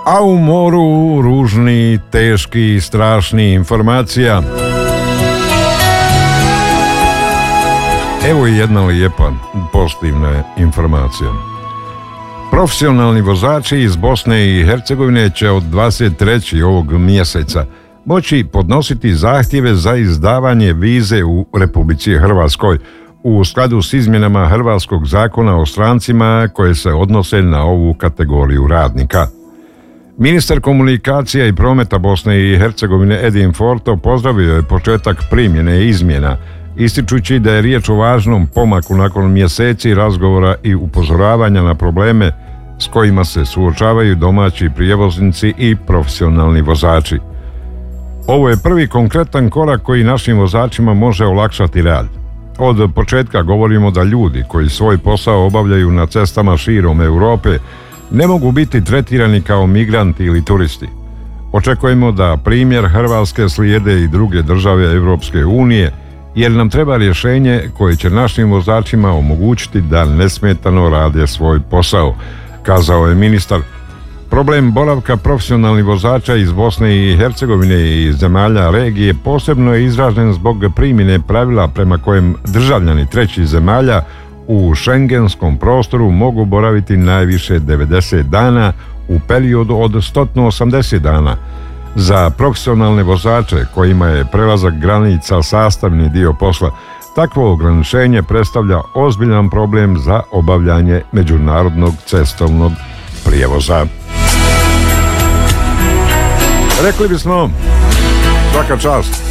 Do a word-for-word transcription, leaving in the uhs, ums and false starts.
A u moru ružni, teški, strašni informacija. Evo i jedna lijepa, pozitivna informacija. Profesionalni vozači iz Bosne i Hercegovine će od dvadeset trećeg ovog mjeseca moći podnositi zahtjeve za izdavanje vize u Republici Hrvatskoj u skladu s izmjenama Hrvatskog zakona o strancima koje se odnose na ovu kategoriju radnika. Ministar komunikacija i prometa Bosne i Hercegovine Edin Forto pozdravio je početak primjene izmjena, ističući da je riječ o važnom pomaku nakon mjeseci razgovora i upozoravanja na probleme s kojima se suočavaju domaći prijevoznici i profesionalni vozači. Ovo je prvi konkretan korak koji našim vozačima može olakšati rad. Od početka govorimo da ljudi koji svoj posao obavljaju na cestama širom Europe ne mogu biti tretirani kao migranti ili turisti. Očekujemo da primjer Hrvatske slijede i druge države Europske unije, jer nam treba rješenje koje će našim vozačima omogućiti da nesmetano rade svoj posao, kazao je ministar. Problem boravka profesionalnih vozača iz Bosne i Hercegovine i zemalja regije posebno je izražen zbog primjene pravila prema kojem državljani trećih zemalja u šengenskom prostoru mogu boraviti najviše devedeset dana u periodu od sto osamdeset dana. Za profesionalne vozače kojima je prelazak granica sastavni dio posla, takvo ograničenje predstavlja ozbiljan problem za obavljanje međunarodnog cestovnog prijevoza. Rekli bismo, svaka čast.